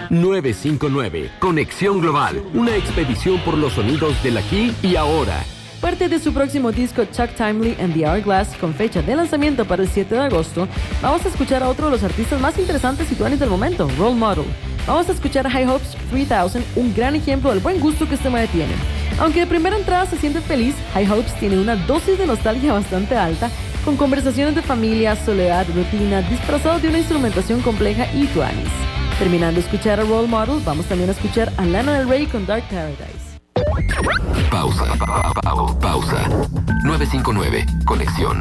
959, Conexión Global, una expedición por los sonidos del aquí y ahora. Parte de su próximo disco Chuck Timely and the Hourglass, con fecha de lanzamiento para el 7 de agosto, vamos a escuchar a otro de los artistas más interesantes y tuanis del momento, Role Model. Vamos a escuchar a High Hopes 3000, un gran ejemplo del buen gusto que este mae tiene. Aunque de primera entrada se siente feliz, High Hopes tiene una dosis de nostalgia bastante alta, con conversaciones de familia, soledad, rutina, disfrazados de una instrumentación compleja y tuanis. Terminando de escuchar a Role Model, vamos también a escuchar a Lana Del Rey con Dark Paradise. Pausa. 959, Conexión.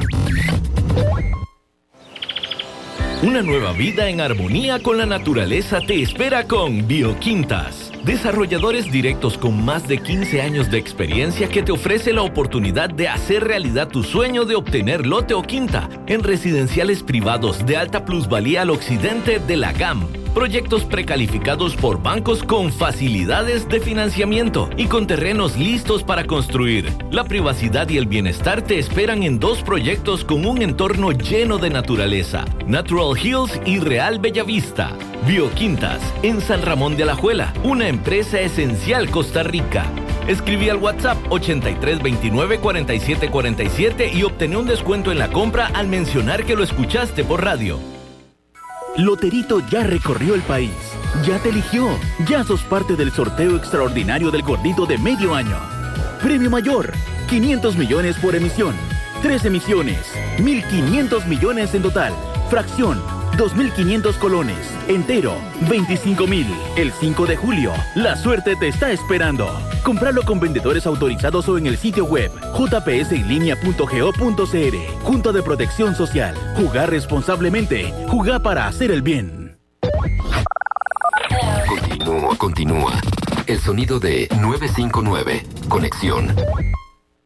Una nueva vida en armonía con la naturaleza te espera con Bioquintas. Desarrolladores directos con más de 15 años de experiencia que te ofrece la oportunidad de hacer realidad tu sueño de obtener lote o quinta en residenciales privados de alta plusvalía al occidente de la GAM. Proyectos precalificados por bancos con facilidades de financiamiento y con terrenos listos para construir. La privacidad y el bienestar te esperan en 2 proyectos con un entorno lleno de naturaleza: Natural Hills y Real Bellavista. Bioquintas, en San Ramón de Alajuela, una empresa esencial Costa Rica. Escribí al WhatsApp 8329-4747 y obtené un descuento en la compra al mencionar que lo escuchaste por radio. Loterito ya recorrió el país, ya te eligió, ya sos parte del sorteo extraordinario del gordito de medio año. Premio mayor, 500 millones por emisión, 3 emisiones, 1.500 millones en total. Fracción, 2.500 colones. Entero, 25.000. El 5 de julio, la suerte te está esperando. Cómpralo con vendedores autorizados o en el sitio web jpsenlinea.go.cr. Junta de Protección Social. Jugar responsablemente. Jugar para hacer el bien. Continúa. El sonido de 959. Conexión.